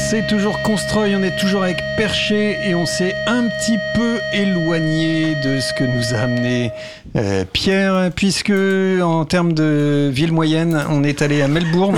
c'est toujours Constroy, on est toujours avec Perché et on s'est un petit peu éloigné de ce que nous a amené Pierre, puisque en termes de ville moyenne, on est allé à Melbourne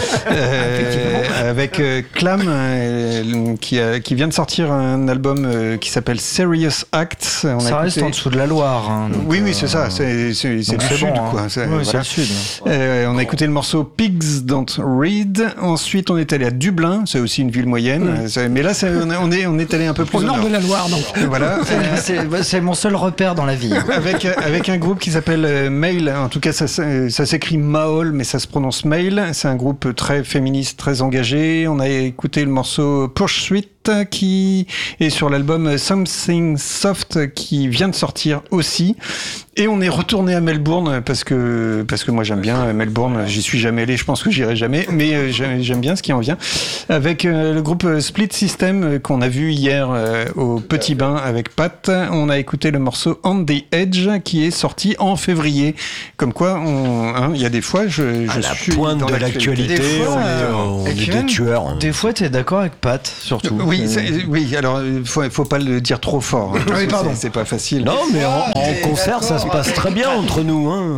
avec Clam qui vient de sortir un album qui s'appelle Serious Acts. Ça reste en dessous de la Loire. Hein, donc, oui, c'est ça, c'est du sud. Bon, quoi. Hein. C'est le sud. On a écouté le morceau Pigs Don't Read. Ensuite, on est allé à Dublin, c'est aussi une ville moyenne. Mais là, on est allé un peu plus au nord de la Loire. Donc. Voilà. C'est mon seul repère dans la vie. Avec un groupe qui s'appelle Mail. En tout cas, ça s'écrit Maol, mais ça se prononce Mail. C'est un groupe très féministe, très engagé. On a écouté le morceau Pursuit qui est sur l'album Something Soft qui vient de sortir aussi. Et on est retourné à Melbourne parce que moi j'aime bien Melbourne, j'y suis jamais allé, je pense que j'irai jamais, mais j'aime bien ce qui en vient. Avec le groupe Split System qu'on a vu hier au Petit Bain avec Pat, on a écouté le morceau On the Edge qui est sorti en février. Comme quoi, il y a des fois je suis pointe dans de l'actualité, on est des tueurs. Des fois t'es d'accord avec Pat, surtout. Oui, alors faut pas le dire trop fort. Hein, oui, pardon. C'est pas facile. Non, mais en concert, ça se passe très bien entre nous. Hein.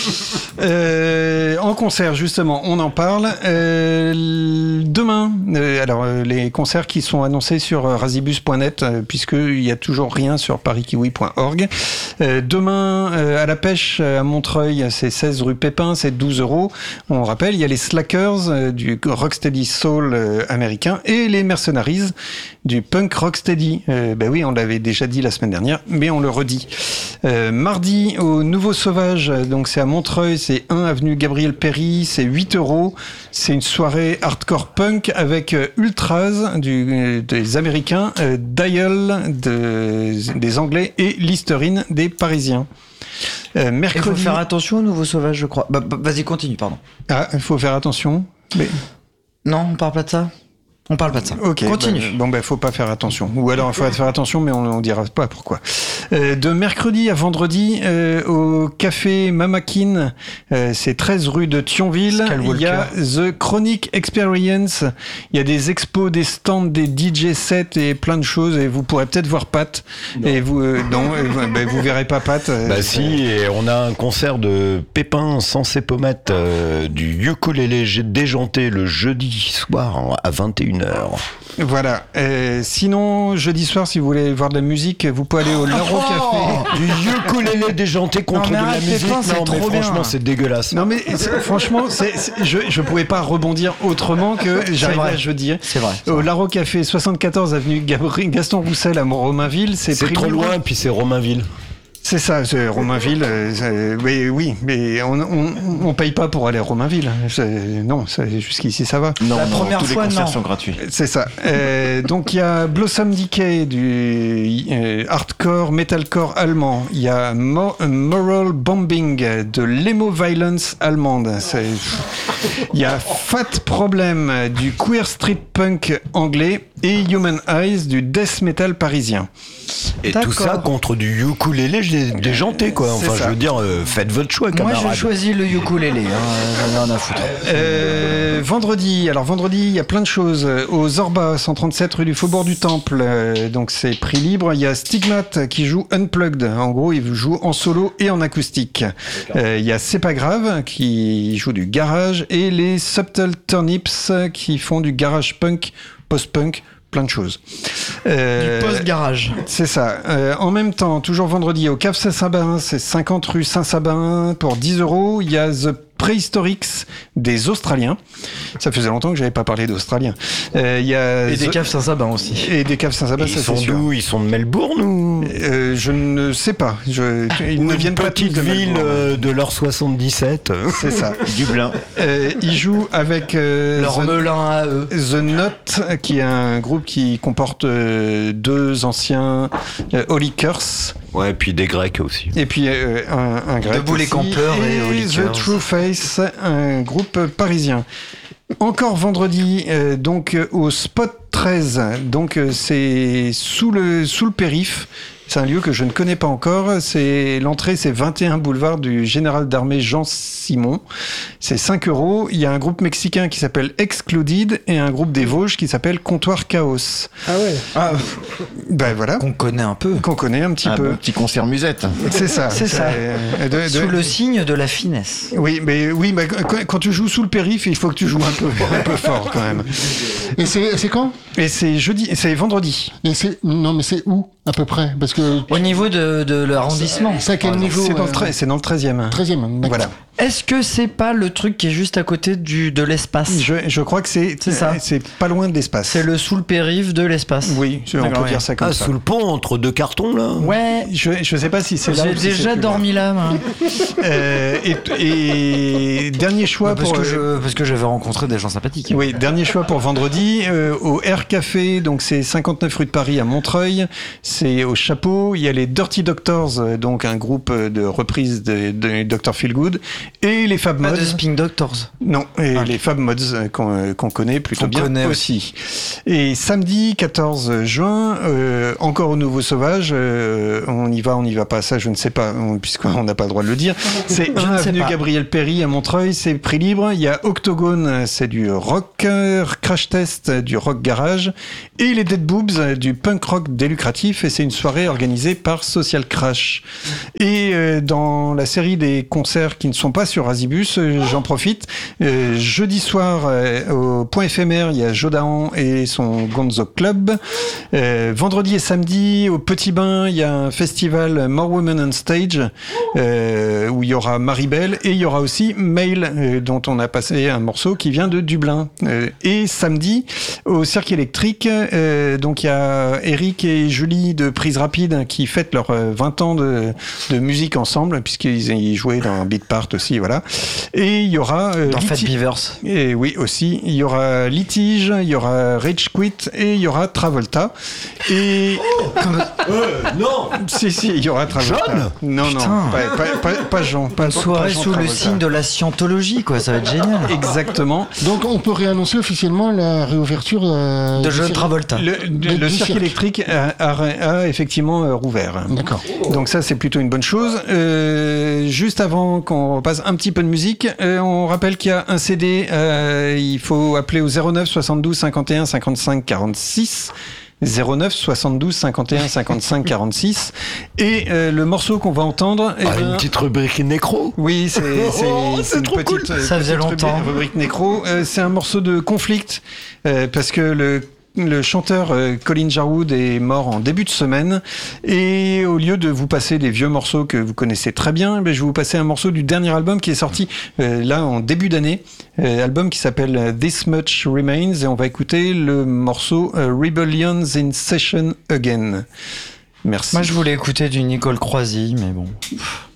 En concert, justement, on en parle. Demain, les concerts qui sont annoncés sur razibus.net, puisqu'il y a toujours rien sur pariskiwi.org. Demain, à la pêche à Montreuil, c'est 16 rue Pépin, c'est 12 €. On rappelle, il y a les Slackers du Rocksteady Soul américain et les Mercenaries du punk rocksteady. Oui, on l'avait déjà dit la semaine dernière, mais on le redit. Mardi, au Nouveau Sauvage, donc c'est à Montreuil, c'est 1 avenue Gabriel Péry, c'est 8 €. C'est une soirée hardcore punk avec Ultras des Américains, Dial des Anglais et Listerine des Parisiens. Mercredi... Il faut faire attention au Nouveau Sauvage, je crois. Vas-y, continue, pardon. Ah, il faut faire attention. Mais... Non, on parle pas de ça. On parle pas de ça. Ok, continue. Faut pas faire attention. Ou alors il faut faire attention, mais on dira pas pourquoi. De mercredi à vendredi, au café Mamakin, c'est 13 rue de Thionville. Il y a The Chronic Experience. Il y a des expos, des stands, des DJ sets et plein de choses. Et vous pourrez peut-être voir Pat. Non. Et vous, vous verrez pas Pat. Si, et on a un concert de Pépin sans ses pommettes du ukulélé déjanté le jeudi soir à 21h. Voilà. Sinon, jeudi soir, si vous voulez voir de la musique, vous pouvez aller au Laro Café. Du ukulélé déjanté contre de la musique. Franchement, c'est dégueulasse. Non, mais franchement, je pouvais pas rebondir autrement que j'arriverai jeudi. C'est vrai. Au Laro Café, 74 avenue Gaston Roussel à Romainville. C'est trop loin, puis c'est Romainville. C'est ça, c'est Romainville. Oui, mais on paye pas pour aller à Romainville. Non, jusqu'ici ça va. Non, la première tous fois, les concerts sont gratuits. C'est ça. Donc il y a Blossom Decay du hardcore, metalcore allemand. Il y a Moral Bombing de l'emo violence allemande. Il y a Fat Problem du queer street punk anglais et Human Eyes du death metal parisien. Et tout ça contre du ukulélé déjanté, quoi. Enfin, je veux dire, faites votre choix, camarades. Moi, je choisis le ukulélé. J'en ai rien à foutre. Vendredi, il y a plein de choses. Au Zorba, 137 rue du Faubourg du Temple, donc c'est prix libre. Il y a Stigmate qui joue Unplugged. En gros, il joue en solo et en acoustique. Il y a C'est pas grave qui joue du garage et les Subtle Turnips qui font du garage punk, post-punk, plein de choses. Du post-garage. C'est ça. En même temps, toujours vendredi, au Cave Saint-Sabin, c'est 50 rue Saint-Sabin pour 10 €. Il y a The Prehistorics des Australiens. Ça faisait longtemps que j'avais pas parlé d'Australiens. Il y a et des caves Saint-Sabin aussi. Et des caves Saint-Sabin, ça c'est sûr. Ils sont d'où ? Ils sont de Melbourne ou je ne sais pas. Ils ne viennent pas tous petite de ville de leur 77. C'est ça. Dublin. Ils jouent avec leur melun à eux. The Knot, qui est un groupe qui comporte 2 anciens Holy Curse. Ouais, puis des Grecs aussi. Et puis un grec Debout les campeurs et Holy The Curse. True Face, un groupe parisien. Encore vendredi, donc au Spot 13, donc c'est sous le périph'. C'est un lieu que je ne connais pas encore. L'entrée, c'est 21 boulevard du Général d'Armée Jean Simon. C'est 5 €. Il y a un groupe mexicain qui s'appelle Excluded et un groupe des Vosges qui s'appelle Comptoir Chaos. Ah ouais. Ben voilà. Qu'on connaît un peu. Qu'on connaît un petit peu. Bon petit concert musette. C'est ça. C'est ça. Sous le signe de la finesse. Oui, mais quand tu joues sous le périph', il faut que tu joues un peu fort quand même. Et c'est quand ? Et c'est vendredi. Et c'est où à peu près ? Parce que au niveau de l'arrondissement. C'est à quel niveau ? C'est dans le 13e. 13e, d'accord. Voilà. Est-ce que c'est pas le truc qui est juste à côté de l'espace ? Je crois que c'est ça. C'est pas loin de l'espace. C'est sous le périph' de l'espace. Oui, on peut dire ça comme ça. Sous le pont, entre deux cartons, là ? Ouais. Je sais pas si c'est là. J'ai déjà dormi là, moi. Et dernier choix parce que j'avais rencontré des gens sympathiques. Oui, dernier choix pour vendredi, au Air Café, donc c'est 59 rue de Paris à Montreuil, c'est au Chapeau, il y a les Dirty Doctors, donc un groupe de reprise de Dr. Feelgood, et les Fab Mods. Pas de Spin Doctors. Non, et les Fab Mods qu'on connaît plutôt bien aussi. Et samedi 14 juin, encore au Nouveau Sauvage, on y va pas, ça je ne sais pas, puisqu'on n'a pas le droit de le dire. C'est 1 avenue Gabriel Péry à Montreuil, c'est prix libre. Il y a Octogone, c'est du rock, Crash Test, du rock garage, et les Dead Boobs, du punk rock délucratif, et c'est une soirée organisée par Social Crash. Et dans la série des concerts qui ne sont pas sur Azibus, j'en profite. Jeudi soir, au Point Éphémère, il y a Jodahan et son Gonzo Club. Vendredi et samedi, au Petit Bain, il y a un festival More Women on Stage, où il y aura Maribel, et il y aura aussi Mail, dont on a passé un morceau qui vient de Dublin. Et samedi, au Cirque électrique, donc il y a Eric et Julie de Prise Rapide qui fêtent leurs 20 ans de musique ensemble, puisqu'ils jouaient dans Beat Part aussi, voilà. Et il y aura... dans Fat Beavers. Et oui, aussi. Il y aura Litige, il y aura Rage Quit, et il y aura Travolta. Et... non. Si, il y aura Travolta. Jean ? Non, pas Jean. Une soirée sous le signe de la scientologie, quoi. Ça va être génial. Exactement. Donc on peut réannoncer officiellement la réouverture de John Travolta. Le cirque électrique a effectivement rouvert. D'accord. Donc ça, c'est plutôt une bonne chose. Juste avant qu'on repasse un petit peu de musique, on rappelle qu'il y a un CD. Il faut appeler au 09 72 51 55 46. 09 72 51 55 46 et le morceau qu'on va entendre une petite rubrique nécro. Oui, c'est une trop petite, cool. Ça faisait longtemps. Rubrique nécro. C'est un morceau de Conflict parce que le chanteur Colin Jarwood est mort en début de semaine et au lieu de vous passer des vieux morceaux que vous connaissez très bien, je vais vous passer un morceau du dernier album qui est sorti là en début d'année, album qui s'appelle This Much Remains, et on va écouter le morceau Rebellions in Session Again. Merci. Moi je voulais écouter du Nicole Croisy, mais bon...